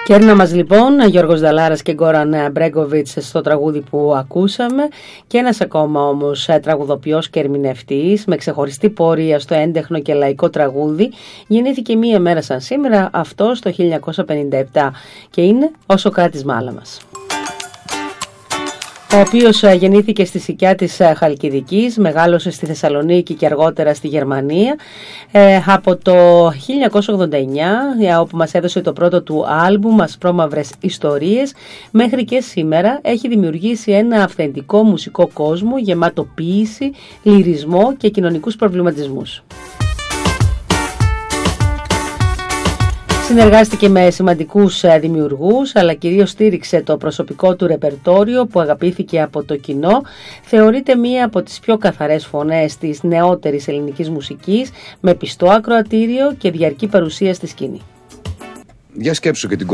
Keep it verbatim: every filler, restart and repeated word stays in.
Κέρνα μας λοιπόν, Γιώργος Δαλάρας και Γκόραν Μπρέγκοβιτς στο τραγούδι που ακούσαμε, και ένας ακόμα όμως τραγουδοποιός και ερμηνευτής με ξεχωριστή πορεία στο έντεχνο και λαϊκό τραγούδι. Γεννήθηκε μία μέρα σαν σήμερα, αυτό το χίλια εννιακόσια πενήντα επτά, και είναι ο Σωκράτης Μάλαμας, ο οποίος γεννήθηκε στη Σικιά της Χαλκιδικής, μεγάλωσε στη Θεσσαλονίκη και αργότερα στη Γερμανία. Ε, από το χίλια εννιακόσια ογδόντα εννιά, όπου μας έδωσε το πρώτο του άλμπουμ Ασπρόμαυρες Ιστορίες, μέχρι και σήμερα έχει δημιουργήσει ένα αυθεντικό μουσικό κόσμο γεμάτο ποίηση, λυρισμό και κοινωνικούς προβληματισμούς. Συνεργάστηκε με σημαντικούς δημιουργούς, αλλά κυρίως στήριξε το προσωπικό του ρεπερτόριο που αγαπήθηκε από το κοινό. Θεωρείται μία από τις πιο καθαρές φωνές της νεότερης ελληνικής μουσικής, με πιστό ακροατήριο και διαρκή παρουσία στη σκηνή. Για σκέψου και την